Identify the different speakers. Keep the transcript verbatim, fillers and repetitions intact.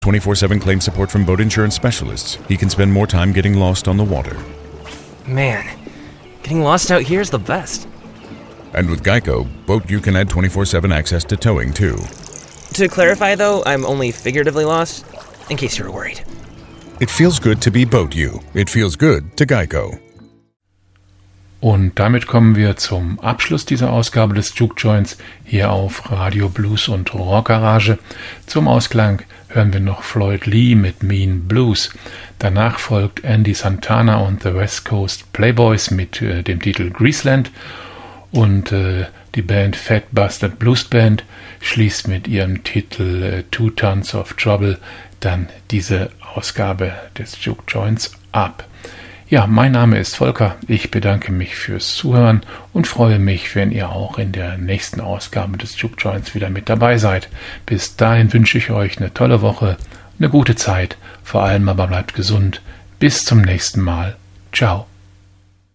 Speaker 1: twenty-four seven claim support from boat insurance specialists. He can spend more time getting lost on the water.
Speaker 2: Man, getting lost out here is the best.
Speaker 1: And with Geico, Boat U can add twenty-four seven access to towing, too.
Speaker 2: To clarify, though, I'm only figuratively lost, in case you were worried.
Speaker 1: It feels good to be Boat U. It feels good to Geico.
Speaker 3: Und damit kommen wir zum Abschluss dieser Ausgabe des Juke Joints hier auf Radio Blues und Rock Garage. Zum Ausklang hören wir noch Floyd Lee mit Mean Blues. Danach folgt Andy Santana und The West Coast Playboys mit äh, dem Titel Greaseland. Und äh, die Band Fat Bastard Blues Band schließt mit ihrem Titel äh, Two Tons of Trouble dann diese Ausgabe des Juke Joints ab. Ja, mein Name ist Volker, ich bedanke mich fürs Zuhören und freue mich, wenn ihr auch in der nächsten Ausgabe des Juke Joints wieder mit dabei seid. Bis dahin wünsche ich euch eine tolle Woche, eine gute Zeit, vor allem aber bleibt gesund. Bis zum nächsten Mal. Ciao.